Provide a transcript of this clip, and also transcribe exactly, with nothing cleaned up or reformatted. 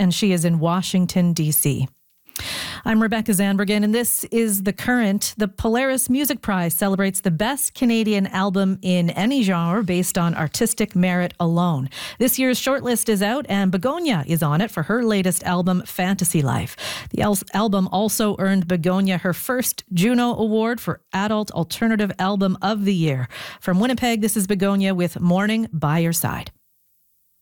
and she is in Washington, D C I'm Rebecca Zandbergen, and this is The Current. The Polaris Music Prize celebrates the best Canadian album in any genre based on artistic merit alone. This year's shortlist is out, and Begonia is on it for her latest album, Fantasy Life. The al- album also earned Begonia her first Juno Award for Adult Alternative Album of the Year. From Winnipeg, this is Begonia with Morning by Your Side.